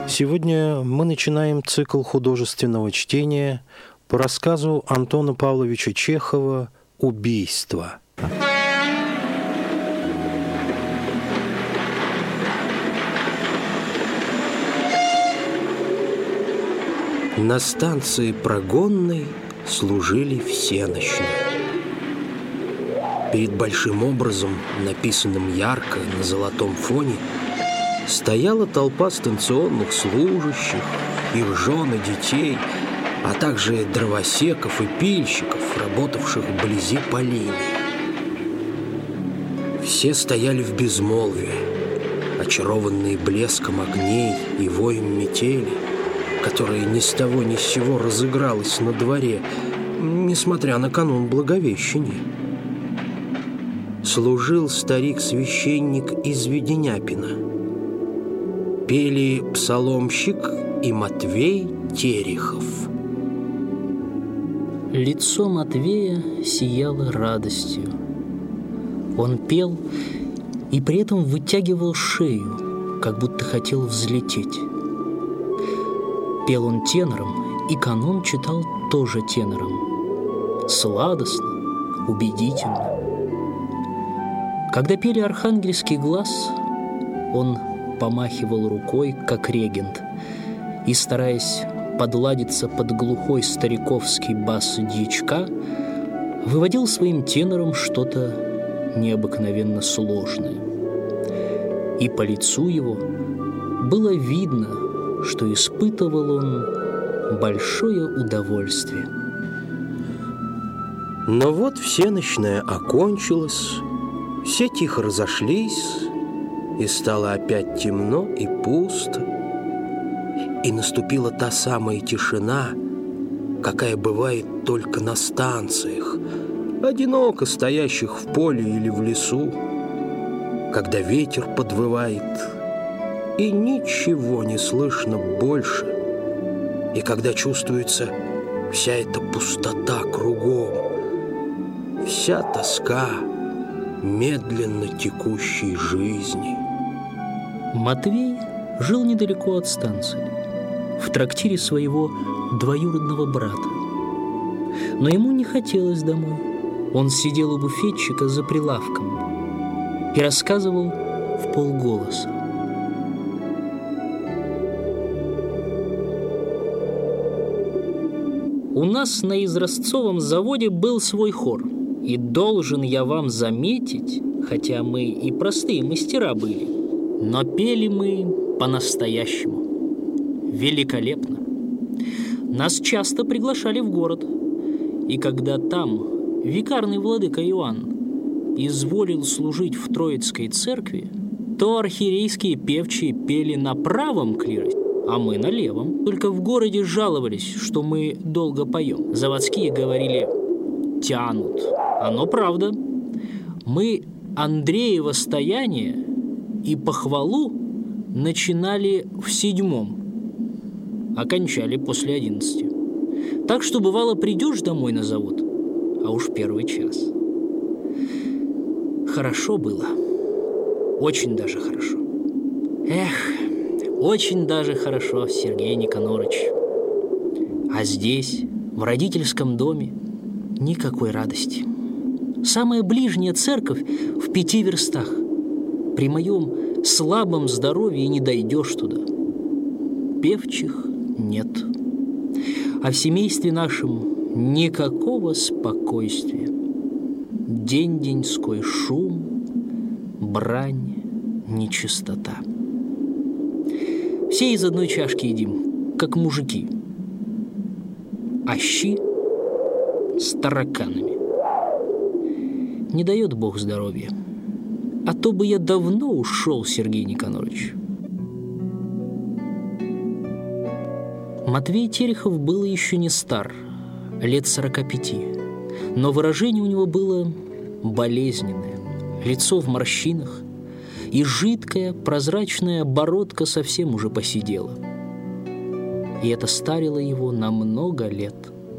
Сегодня мы начинаем цикл художественного чтения по рассказу Антона Павловича Чехова «Убийство». На станции Прогонной служили всенощные. Перед большим образом, написанным ярко на золотом фоне, стояла толпа станционных служащих, их жен и детей, а также дровосеков и пильщиков, работавших вблизи по линии. Все стояли в безмолвии, очарованные блеском огней и воем метели, которая ни с того ни с сего разыгралась на дворе, несмотря на канун Благовещения. Служил старик-священник из Веденяпина. Пели псаломщик и Матвей Терехов. Лицо Матвея сияло радостью. Он пел и при этом вытягивал шею, как будто хотел взлететь. Пел он тенором, и канон читал тоже тенором. Сладостно, убедительно. Когда пели «Архангельский глаз», он помахивал рукой, как регент, и, стараясь подладиться под глухой стариковский бас дьячка, выводил своим тенором что-то необыкновенно сложное. И по лицу его было видно, что испытывал он большое удовольствие. Но вот всенощная окончилась, все тихо разошлись, и стало опять темно и пусто, и наступила та самая тишина, какая бывает только на станциях, одиноко стоящих в поле или в лесу, когда ветер подвывает, и ничего не слышно больше, и когда чувствуется вся эта пустота кругом, вся тоска медленно текущей жизни. Матвей жил недалеко от станции, в трактире своего двоюродного брата. Но ему не хотелось домой. Он сидел у буфетчика за прилавком и рассказывал вполголоса. У нас на Изразцовом заводе был свой хор, и должен я вам заметить, хотя мы и простые мастера были, но пели мы по-настоящему. Великолепно. Нас часто приглашали в город, и когда там викарный владыка Иоанн изволил служить в Троицкой церкви, то архиерейские певчие пели на правом клире, а мы на левом. Только в городе жаловались, что мы долго поем. Заводские говорили: тянут. Оно правда. Мы Андреево стояние и похвалу начинали в 7, окончали после 11. Так что, бывало, придешь домой на завод, а уж 1 час. Хорошо было. Очень даже хорошо. Очень даже хорошо, Сергей Никонорович. А здесь, в родительском доме, никакой радости. Самая ближняя церковь в 5 верстах. При моем слабом здоровье не дойдешь туда. Певчих нет. А в семействе нашем никакого спокойствия. День-деньской шум, брань, нечистота. Все из одной чашки едим, как мужики. А щи с тараканами. Не дает Бог здоровья. А то бы я давно ушел, Сергей Никонорович. Матвей Терехов был еще не стар, лет 45, но выражение у него было болезненное, лицо в морщинах, и жидкая прозрачная бородка совсем уже поседела. И это старило его на много лет.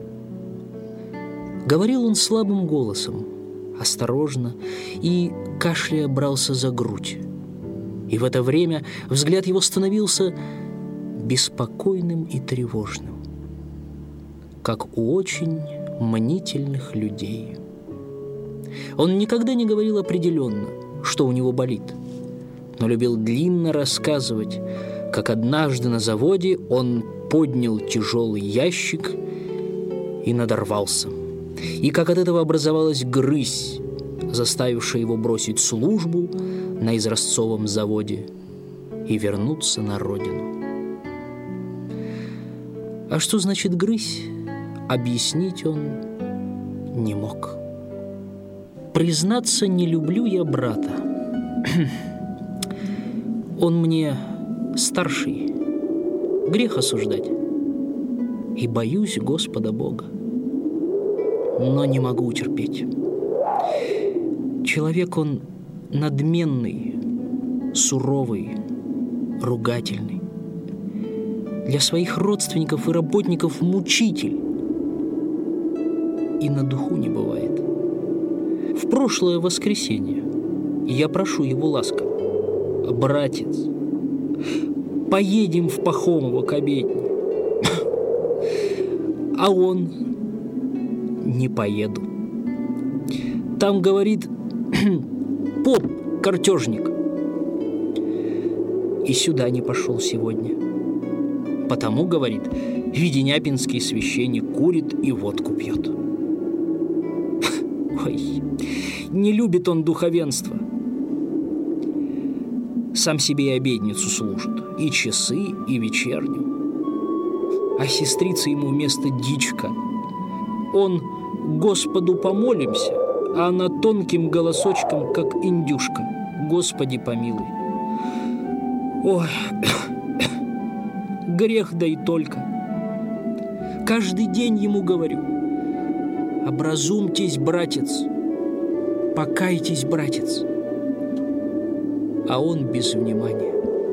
Говорил он слабым голосом, осторожно, и, кашляя, брался за грудь. И в это время взгляд его становился беспокойным и тревожным, как у очень мнительных людей. Он никогда не говорил определенно, что у него болит, но любил длинно рассказывать, как однажды на заводе он поднял тяжелый ящик и надорвался, и как от этого образовалась грызь, заставившая его бросить службу на изразцовом заводе и вернуться на родину. А что значит грызь, объяснить он не мог. Признаться, не люблю я брата. Он мне старший, грех осуждать, и боюсь Господа Бога, но не могу утерпеть. Человек он надменный, суровый, ругательный. Для своих родственников и работников мучитель. И на духу не бывает. В прошлое воскресенье я прошу его ласково: «Братец, поедем в Пахомово к обедне». А он: «Не поеду. Там, говорит, поп картежник». И сюда не пошел сегодня. Потому, говорит, веденяпинский священник курит и водку пьет. Ой, не любит он духовенство. Сам себе и обедницу служит, и часы, и вечерню. А сестрица ему вместо дичка. Он: «Господу помолимся», а она тонким голосочком, как индюшка: «Господи помилуй». Ой, грех да и только. Каждый день ему говорю: «Образумьтесь, братец, покайтесь, братец». А он без внимания.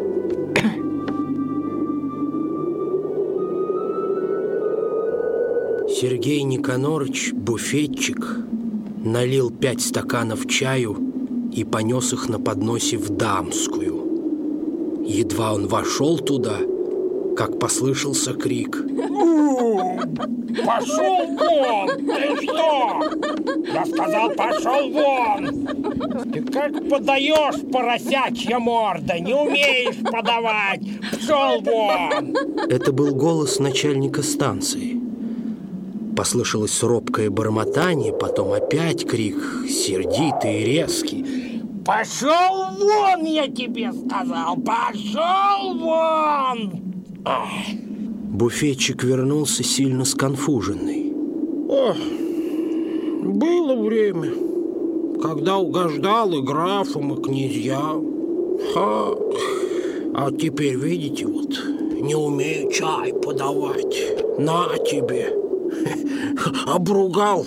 Сергей Никонорович, буфетчик, налил 5 стаканов чаю и понес их на подносе в дамскую. Едва он вошел туда, как послышался крик: «Пошел вон! Ты что? Я сказал, пошел вон! Ты как подаешь, поросячья морда? Не умеешь подавать! Пошел вон!» Это был голос начальника станции. Послышалось робкое бормотание, потом опять крик, сердитый и резкий: «Пошел вон, я тебе сказал! Пошел вон!» Буфетчик вернулся сильно сконфуженный. Было время, когда угождал и графам, и князьям. А теперь, видите, вот, не умею чай подавать. На тебе! Обругал